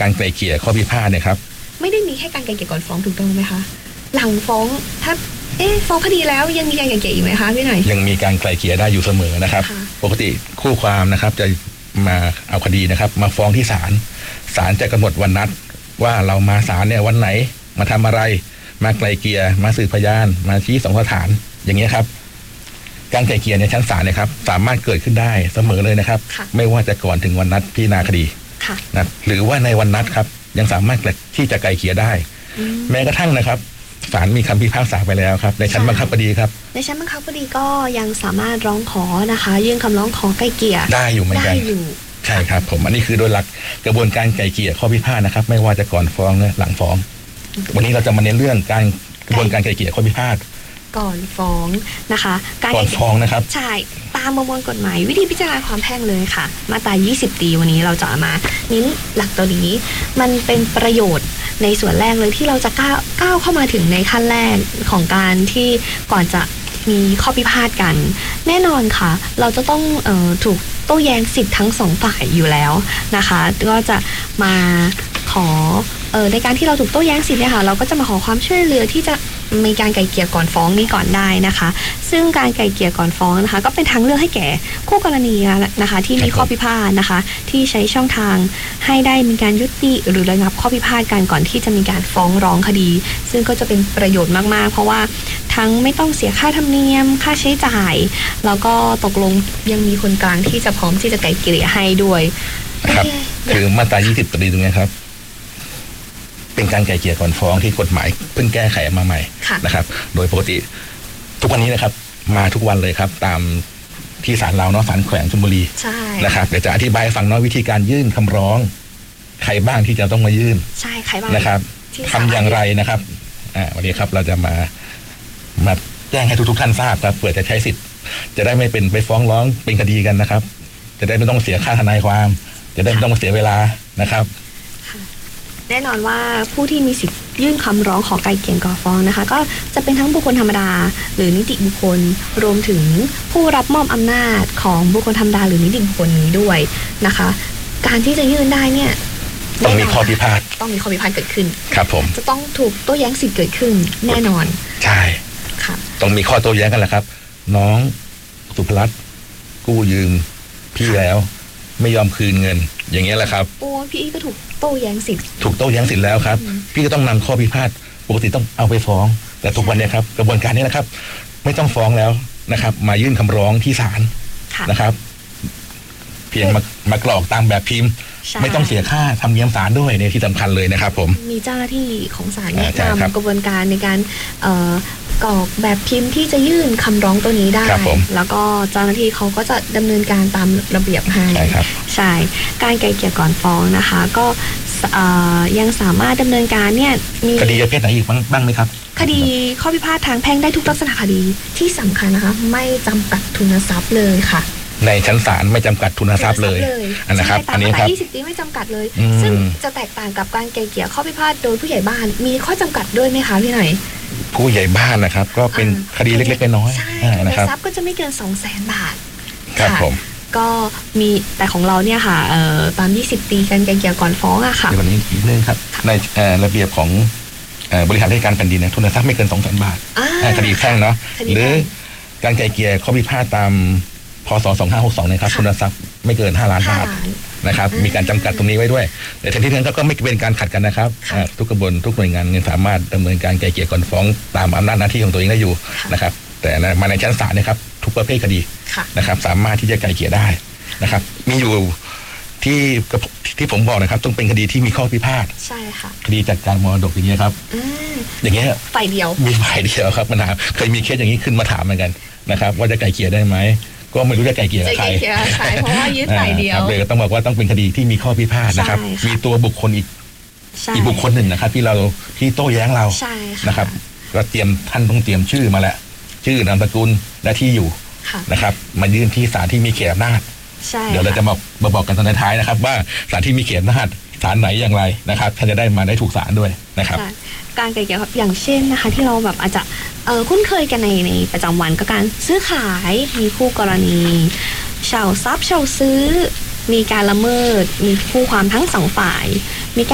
การไกล่เกลี่ยข้อพิพาทเนี่ยครับไม่ได้มีแค่การไกล่เกลี่ยก่อนฟ้องถูกต้องไหมคะหลังฟ้องถ้าฟ้องคดีแล้วยังมีการไกล่เกลี่ยอีกไหมคะพี่หน่อยยังมีการไกล่เกลี่ยได้อยู่เสมอนะครับปกติคู่ความนะครับจะมาเอาคดีนะครับมาฟ้องที่ศาลจะกำหนดวันนัดว่าเรามาศาลเนี่ยวันไหนมาทำอะไรมาไกล่เกลี่ยมาสืบพยานมาชี้สองสถานอย่างนี้ครับการไกล่เกลี่ยในชั้นศาลเนี่ยครับสามารถเกิดขึ้นได้เสมอเลยนะครับไม่ว่าจะก่อนถึงวันนัดพิจารณาคดีนะหรือว่าในวันนัดครับยังสามารถที่จะไกล่เกลี่ยได้แม้กระทั่งนะครับศาลมีคำพิพากษาไปแล้วครับในชั้นบังคับคดีครับในชั้นบังคับคดีก็ยังสามารถร้องขอนะคะยื่นคำร้องขอไกล่เกลี่ยได้อยู่เหมือนกันใช่ครับผมอันนี้คือโดยหลักกระบวนการไกล่เกลี่ยข้อพิพาทนะครับไม่ว่าจะก่อนฟ้องหรือหลังฟ้องวันนี้เราจะมาเน้นเรื่องการกระบวนการไกล่เกลี่ยข้อพิพาทก่อนฟ้องนะคะก่อนฟ้องนะครับใช่ตามประมวลกฎหมายวิธีพิจารณาความแพ่งเลยค่ะมาตรา20 ปีวันนี้เราจะมาเน้นหลักตัวนี้มันเป็นประโยชน์ในส่วนแรกเลยที่เราจะก้าวเข้ามาถึงในขั้นแรกของการที่ก่อนจะมีข้อพิพาทกันแน่นอนค่ะเราจะต้องถูกโต้แย้งสิทธิ์ทั้งสองฝ่ายอยู่แล้วนะคะก็จะมาขอในการที่เราถูกโต้แย้งสิทธิ์เนี่ยค่ะเราก็จะมาขอความช่วยเหลือที่จะมีการไกล่เกลี่ยก่อนฟ้องนี้ก่อนได้นะคะซึ่งการไกล่เกลี่ยก่อนฟ้องนะคะก็เป็นทางเลือกให้แก่คู่กรณีนะคะที่มีข้อพิพาทนะคะที่ใช้ช่องทางให้ได้มีการยุติหรือระงับข้อพิพาทกันก่อนที่จะมีการฟ้องร้องคดีซึ่งก็จะเป็นประโยชน์มากๆเพราะว่าทั้งไม่ต้องเสียค่าธรรมเนียมค่าใช้จ่ายแล้วก็ตกลงยังมีคนกลางที่จะพร้อมที่จะไกล่เกลี่ยให้ด้วยครับคือมาตรา20ตรงนี้ครับเป็นการไกล่เกลี่ยก่อนฟ้องที่กฎหมายเพิ่งแก้ไขมาใหม่นะครับโดยปกติทุกวันนี้นะครับมาทุกวันเลยครับตามที่ศาลเราเนาะศาลแขวงชลบุรีนะครับเดี๋ยวจะอธิบายฟังเนาะวิธีการยื่นคำร้องใครบ้างที่จะต้องมายื่นใช่ใครบ้างนะครับทำอย่างไรนะครับวันนี้ครับเราจะมาแจ้งให้ทุกท่านทราบครับเผื่อจะใช้สิทธิ์จะได้ไม่เป็นไปฟ้องร้องเป็นคดีกันนะครับจะได้ไม่ต้องเสียค่าทนายความจะได้ไม่ต้องเสียเวลานะครับแน่นอนว่าผู้ที่มีสิทธิ์ยื่นคำร้องขอไกล่เกลี่ยก่อนฟ้องนะคะก็จะเป็นทั้งบุคคลธรรมดาหรือนิติบุคคลรวมถึงผู้รับมอบอำนาจของบุคคลธรรมดาหรือนิติบุคคลนี้ด้วยนะคะการที่จะยื่นได้เนี่ยต้องมีข้อพิพาทเกิดขึ้นครับผมจะต้องถูกโต้แย้งสิทธิ์เกิดขึ้นแน่นอนใช่ค่ะต้องมีข้อโต้แย้งกันแหละครับน้องสุภรัตน์กู้ยืมพี่แล้วไม่ยอมคืนเงินอย่างเงี้ยแหละครับโอ้พี่ก็ถูกโต้แย้งสิทธิ์แล้วครับพี่ก็ต้องนำข้อพิพาทปกติต้องเอาไปฟ้องแต่ทุกวันนี้ครับกระบวนการนี้นะครับไม่ต้องฟ้องแล้วนะครับมายื่นคำร้องที่ศาลนะครับเพียงมากรอกตามแบบพิมพ์ไม่ต้องเสียค่าธรรมเนียมศาลด้วยในที่สำคัญเลยนะครับผมมีเจ้าหน้าที่ของศาลแนะนำกระบวนการในการกรอกแบบพิมพ์ที่จะยื่นคำร้องตัวนี้ได้แล้วก็เจ้าหน้าที่เขาก็จะดำเนินการตามระเบียบให้ใช่การไกล่เกลี่ยก่อนฟ้องนะคะก็ยังสามารถดำเนินการเนี่ยมีคดีประเภทไหนอีกบ้างไหมครับคดีข้อพิพาททางแพ่งได้ทุกลักษณะคดีที่สำคัญนะคะไม่จำกัดทุนทรัพย์เลยค่ะในชั้นศาลไม่จำกัดทุนทรัพย์เลยนะครับอันนี้ครับ 20 ปีไม่จำกัดเลยซึ่งจะแตกต่างกับการไกล่เกลี่ยข้อพิพาทโดยผู้ใหญ่บ้านมีข้อจำกัดด้วยไหมคะพี่หน่อยผู้ใหญ่บ้านนะครับก็เป็นคดีเล็กๆน้อยๆนะครับทรัพย์ก็จะไม่เกิน 200,000 บาทครับผมก็มีแต่ของเราเนี่ยค่ะตาม20 ปีการไกล่เกลี่ยก่อนฟ้องอะค่ะวันนี้อีกเรื่องครับในระเบียบของบริหารราชการแผ่นดินเนี่ยทุนทรัพย์ไม่เกิน 200,000 บาทคดีแพ่งเนาะหรือการไกล่เกลี่ยข้อพิพาทตามพ.ศ. 2562นะครับทุนทรัพย์ไม่เกิน5 ล้านบาทนะครับมีการจำกัดตรงนี้ไว้ด้วยแต่ทั้งที่นั้นก็ไม่เป็นการขัดกันนะครับทุกกระบวนทุกหน่วยงานสามารถดำเนินการไกล่เกลี่ยก่อนฟ้องตามอำนาจหน้าที่ของตัวเองได้อยู่นะครับแต่มาในชั้นศาลนะครับทุกประเภทคดีนะครับสามารถที่จะไกล่เกลี่ยได้นะครับมีอยู่ที่ผมบอกนะครับต้องเป็นคดีที่มีข้อพิพาทใช่ค่ะคดีจัดการมรดกอย่างเงี้ยครับอย่างเงี้ยฝ่ายเดียวมีฝ่ายเดียวครับปัญหาเคยมีเคสอย่างนี้ขึ้นมาถามเหมือนกันนะครับว่าจะไกล่เกลี่ยได้ไหมก็ไม่รู้จะไกล่เกลี่ยใครเพราะว่ายึดฝ่ายเดียวเลยต้องบอกว่าต้องเป็นคดีที่มีข้อพิพาทนะครับมีตัวบุคคลอีกบุคคลหนึ่งนะครับที่โต้แย้งเรานะครับก็ท่านต้องเตรียมชื่อมาแล้วชื่อนามสกุลและที่อยู่นะครับมายื่นที่ศาลที่มีเขตอำนาจเดี๋ยวเราจะมาบอกกันตอนท้ายนะครับว่าศาลที่มีเขตอำนาจศาลไหนอย่างไรนะครับท่านจะได้มาได้ถูกศาลด้วยนะครับการไกล่เกลี่ยอย่างเช่นนะคะที่เราแบบอาจจะคุ้นเคยกันในประจำวันก็การซื้อขายมีคู่กรณีเช่าทรัพย์เช่าซื้อมีการละเมิดมีคู่ความทั้งสองฝ่ายมี